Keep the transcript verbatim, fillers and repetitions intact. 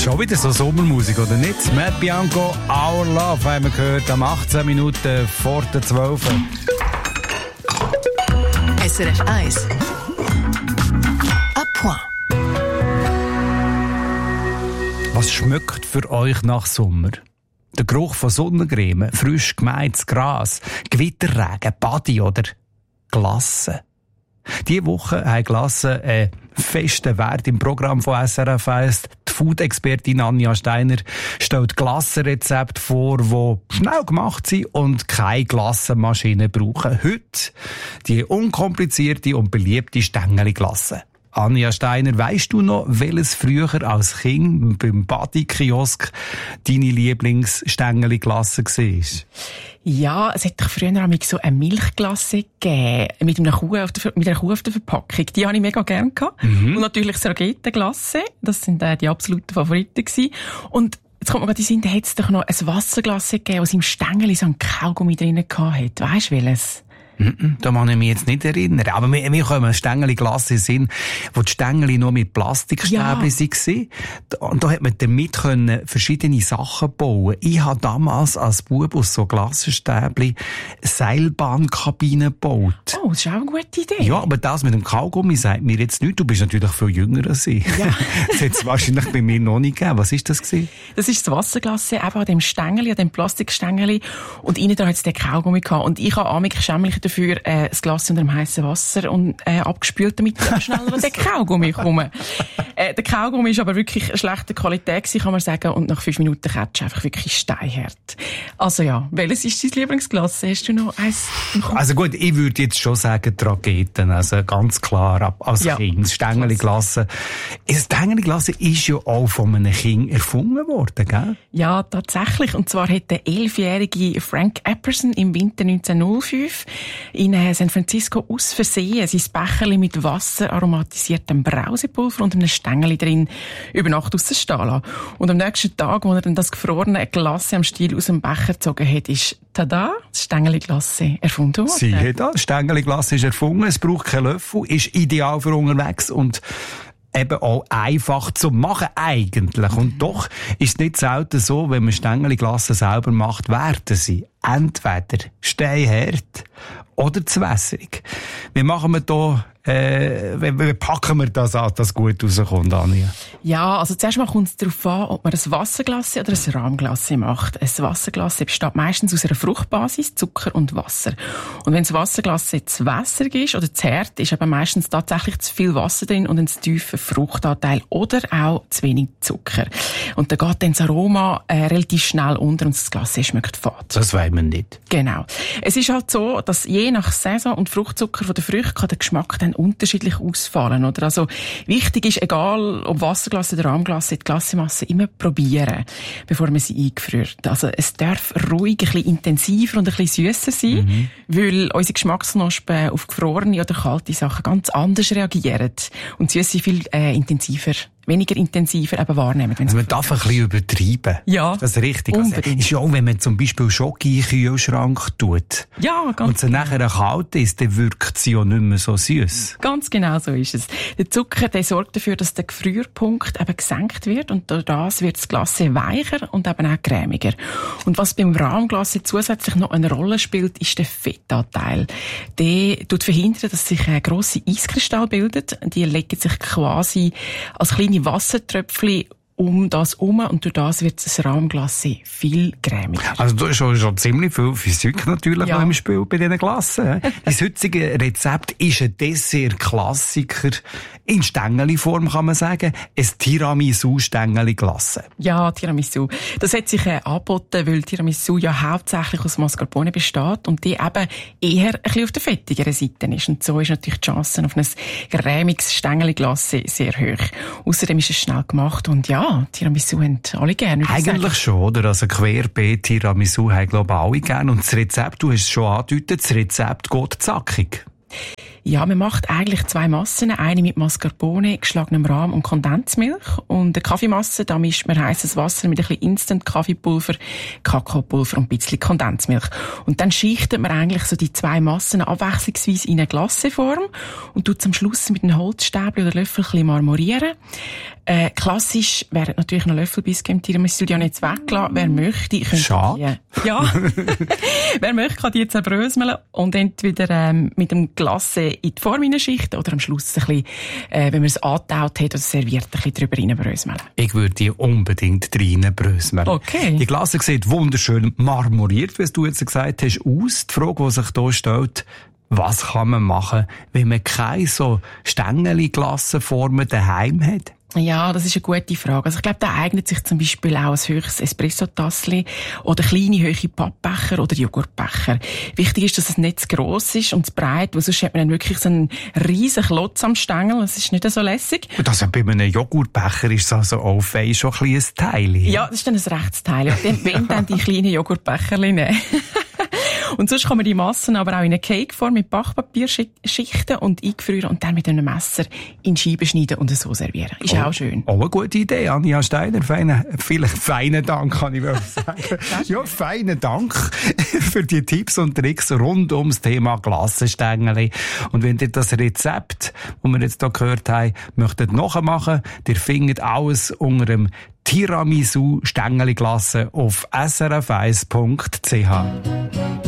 Schon wieder so Sommermusik, oder nicht? Matt Bianco, Our Love, haben wir gehört, am achtzehn Minuten vor der zwölf. S R F eins. À point. Was schmeckt für euch nach Sommer? Der Geruch von Sonnencreme, frisch gemähtes Gras, Gewitterregen, Badi oder Glasse. Diese Woche haben Glasse einen festen Wert im Programm von S R F eins. Die Food-Expertin Anja Steiner stellt Glassenrezepte vor, die schnell gemacht sind und keine Glassenmaschine brauchen. Heute die unkomplizierte und beliebte Stängeli-Glasse. Anja Steiner, weisst du noch, welches früher als Kind beim Badi-Kiosk deine Lieblingsstängeli-Glasse war? Ja, es hat doch früher auch so eine Milchglasse gegeben, mit einer Kuh auf der, mit einer Kuh auf der Verpackung. Die habe ich mega gerne gehabt. Mhm. Und natürlich Sargetta-Glasse. Das sind äh, die absoluten Favoriten gewesen. Und jetzt kommt mir gerade in den Sinn, da hat es doch noch ein Wasserglasse gegeben, das im Stängeli so ein Kaugummi drin hatte. Weisst du welches? Mm-mm, da kann ich mich jetzt nicht erinnern. Aber wir, wir kommen Stängeli-Glasse sind, wo die Stängeli nur mit Plastikstäbchen ja. waren. Und da hat man damit können verschiedene Sachen bauen. Ich habe damals als Bub aus so Glassenstäbchen Seilbahnkabinen gebaut. Oh, das ist auch eine gute Idee. Ja, aber das mit dem Kaugummi sagt mir jetzt nichts. Du bist natürlich viel jünger als ich. Ja. Das hat es wahrscheinlich bei mir noch nicht gegeben. Was war das gewesen? Das ist das Wasserglasse, eben an dem Stängeli, an dem Plastikstängeli. Und innen da hat es den Kaugummi gehabt. Und ich habe amig schämlich dafür äh, das Glas unter dem heißen Wasser und äh, abgespült, damit ich schneller an den Kaugummi komme. Äh, der Kaugummi ist aber wirklich eine schlechte Qualität gewesen, kann man sagen, und nach fünf Minuten kratzt einfach wirklich steinhart. Also ja, welches ist dein Lieblingsglas? Hast du noch eins im Kopf? Also gut, ich würde jetzt schon sagen Trageten, also ganz klar ab als ja. Kind. Stängeli-Glasse. Das Stängeli-Glasse ist ja auch von einem Kind erfunden worden, gell? Ja, tatsächlich. Und zwar hat der elfjährige Frank Epperson im Winter neunzehnhundertfünf in San Francisco aus Versehen sein Becherli mit Wasser aromatisiertem Brausepulver und einem Stängeli drin über Nacht rausstehen lassen. Und am nächsten Tag, als er dann das gefrorene Glasse am Stiel aus dem Becher gezogen hat, ist tada, das Stängeli-Glasse erfunden worden. Siehe da, das Stängeli-Glasse ist erfunden, es braucht keinen Löffel, ist ideal für unterwegs und eben auch einfach zu machen eigentlich. Und doch ist es nicht selten so, wenn man Stängeli-Glasse selber macht, werden sie entweder steinhart oder zu wässrig. Wie machen wir da, äh, wie, wie packen wir das an, dass gut rauskommt, Anja? Ja, also zuerst mal kommt es darauf an, ob man ein Wasserglasse oder ein Rahmglasse macht. Ein Wasserglasse besteht meistens aus einer Fruchtbasis, Zucker und Wasser. Und wenn das Wasserglasse zu wässrig ist oder zu hart, ist aber meistens tatsächlich zu viel Wasser drin und ein zu tiefer Fruchtanteil oder auch zu wenig Zucker. Und da geht dann das Aroma äh, relativ schnell unter und das Glas schmeckt fad. Das weiß man nicht. Genau. Es ist halt so, dass je nach Saison und Fruchtzucker von der Früchte kann der Geschmack dann unterschiedlich ausfallen, oder? Also, wichtig ist, egal ob Wasserglas oder Rahmglasse, die Glassemasse immer probieren, bevor man sie eingefriert. Also, es darf ruhig ein bisschen intensiver und ein bisschen süsser sein, mhm. weil unsere Geschmacksknospen auf gefrorene oder kalte Sachen ganz anders reagieren und Süße viel äh, intensiver weniger intensiver eben wahrnehmen. Also man darf ein bisschen übertreiben. Ja, das ist richtig. unbedingt. Also ist ja auch, wenn man zum Beispiel Schoki in den Kühlschrank tut. Ja, ganz und sie genau. nachher kalt ist, dann wirkt sie ja nicht mehr so süß. Ganz genau so ist es. Der Zucker, der sorgt dafür, dass der Gefrierpunkt eben gesenkt wird und durch das wird das Glasse weicher und eben auch cremiger. Und was beim Rahmglasse zusätzlich noch eine Rolle spielt, ist der Fettanteil. Der tut verhindern, dass sich ein grosser Eiskristalle bildet. Die legen sich quasi als kleine Wassertröpfchen um das herum und durch das wird das Rahmglasse viel cremiger. Also da ist schon, schon ziemlich viel Physik natürlich ja. noch im Spiel bei diesen Glassen. Das heutige Rezept ist ein Dessert-Klassiker in Stängeli-Form, kann man sagen. Ein Tiramisu-Stängeli-Glasse. Ja, Tiramisu. Das hat sich äh, angeboten, weil Tiramisu ja hauptsächlich aus Mascarpone besteht und die eben eher ein bisschen auf der fettigeren Seite ist. Und so ist natürlich die Chance auf ein cremiges Stängeli-Glasse sehr hoch. Außerdem ist es schnell gemacht und ja, Tiramisu haben alle gerne. Eigentlich schon, oder? Also querbeet Tiramisu haben, glaube ich, alle gerne. Und das Rezept, du hast es schon angedeutet, das Rezept geht zackig. Ja, man macht eigentlich zwei Massen. Eine mit Mascarpone, geschlagenem Rahm und Kondensmilch. Und eine Kaffeemasse, da mischt man heisses Wasser mit ein bisschen Instant-Kaffeepulver, Kakaopulver und ein bisschen Kondensmilch. Und dann schichtet man eigentlich so die zwei Massen abwechslungsweise in eine Glacéform und tut am Schluss mit einem Holzstäbchen oder Löffel ein bisschen marmorieren. Äh, klassisch wären natürlich noch Löffelbiss im Tiramisu ja nicht weglassen. Wer möchte, könnte Schade. die, ja. Wer möchte, kann die jetzt zerbröseln und entweder ähm, mit dem Glacé in die Form hineinschichten oder am Schluss ein bisschen, äh, wenn man es angetaut hat oder serviert, ein bisschen drüber reinbröseln. Ich würde die unbedingt reinbröseln. Okay. Die Glasse sieht wunderschön marmoriert, wie du jetzt gesagt hast, aus. Die Frage, die sich hier stellt, was kann man machen, wenn man keine so Stängeli-Glassenformen daheim hat? Ja, das ist eine gute Frage. Also ich glaube, da eignet sich zum Beispiel auch ein höchstes Espresso-Tassli oder kleine, hohe Pappbecher oder Joghurtbecher. Wichtig ist, dass es nicht zu gross ist und zu breit, weil sonst hat man dann wirklich so einen riesen Klotz am Stängel. Das ist nicht so lässig. Und also bei einem Joghurtbecher ist also auch fein schon ein kleines Teil. Ja, das ist dann ein rechtes Teil. Ja, dann wollen dann die kleinen Joghurtbecherchen nehmen. Und sonst kann man die Massen aber auch in eine Cakeform mit Backpapier schichten und eingefrieren und dann mit einem Messer in Scheiben schneiden und so servieren. Ist oh, auch schön. Oh, eine gute Idee, Anja Steiner. Feine, vielleicht feinen Dank, kann ich wohl sagen. Ja, feinen Dank für die Tipps und Tricks rund ums Thema Glassenstängeli. Und wenn ihr das Rezept, das wir jetzt hier gehört haben, möchtet nachmachen, ihr findet alles unter dem Tiramisu Stängeli Glasse auf s r f eins punkt c h.